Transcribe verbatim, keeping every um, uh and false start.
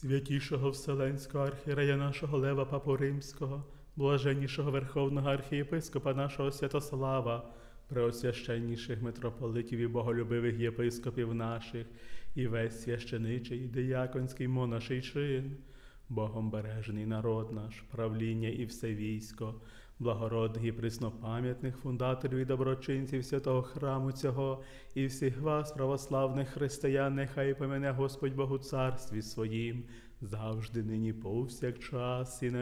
святішого Вселенського архієрея нашого Лева Папу Римського, блаженнішого Верховного архієпископа нашого Святослава, преосвященніших митрополитів і боголюбивих єпископів наших, і весь священичий, і дияконський монаший чин, Богом бережний народ наш, правління і все військо, благородних і преснопам'ятних фундаторів і доброчинців святого храму цього, і всіх вас, православних християн, нехай помине Господь Бог у царстві своїм, завжди, нині, повсякчас, і на